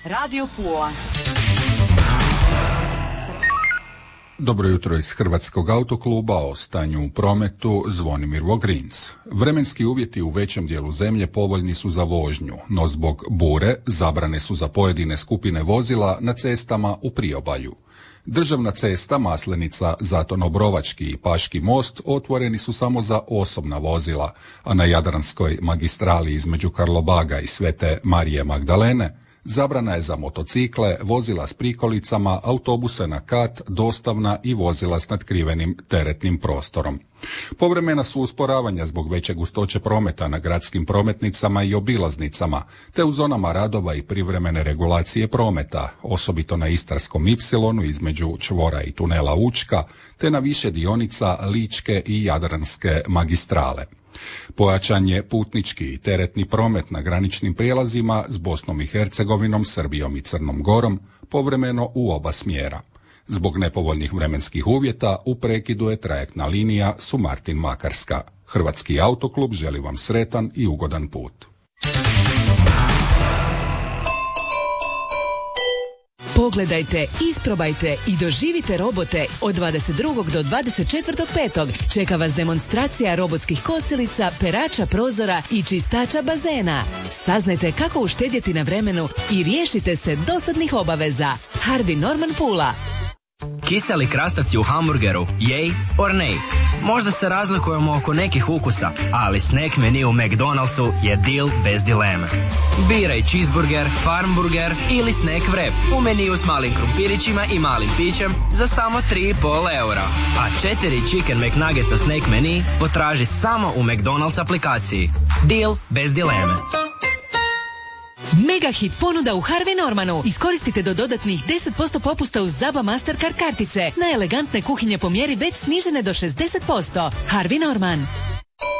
Radio Pula. Dobro jutro iz Hrvatskog autokluba, o stanju u prometu Zvonimir Vogrins. Vremenski uvjeti u većem dijelu zemlje povoljni su za vožnju, no zbog bure zabrane su za pojedine skupine vozila na cestama u priobalju. Državna cesta Maslenica, Zatono-Brovački i Paški most otvoreni su samo za osobna vozila, a na Jadranskoj magistrali između Karlobaga i Svete Marije Magdalene zabrana je za motocikle, vozila s prikolicama, autobuse na kat, dostavna i vozila s natkrivenim teretnim prostorom. Povremena su usporavanja zbog veće gustoće prometa na gradskim prometnicama i obilaznicama, te u zonama radova i privremene regulacije prometa, osobito na Istarskom ipsilonu između čvora i tunela Učka, te na više dionica Ličke i Jadranske magistrale. Pojačan je putnički i teretni promet na graničnim prijelazima s Bosnom i Hercegovinom, Srbijom i Crnom Gorom, povremeno u oba smjera. Zbog nepovoljnih vremenskih uvjeta u prekidu je trajektna linija Sumartin-Makarska. Hrvatski autoklub želi vam sretan i ugodan put. Pogledajte, isprobajte i doživite robote od 22. do 24.5. Čeka vas demonstracija robotskih kosilica, perača prozora i čistača bazena. Saznajte kako uštedjeti na vremenu i riješite se dosadnih obaveza. Harvey Norman Pula. Kiseli krastavci u hamburgeru, yay or nay? Možda se razlikujemo oko nekih ukusa, ali snack menu u McDonald'su je deal bez dileme. Biraj cheeseburger, farmburger ili snack wrap u meniju s malim krumpirićima i malim pićem za samo 3,5 eura. A 4 chicken McNuggetsa snack menu potraži samo u McDonald's aplikaciji. Deal bez dileme. Mega hit ponuda u Harvey Normanu. Iskoristite do dodatnih 10% popusta uz ZABA Mastercard kartice na elegantne kuhinje po mjeri već snižene do 60%. Harvey Norman.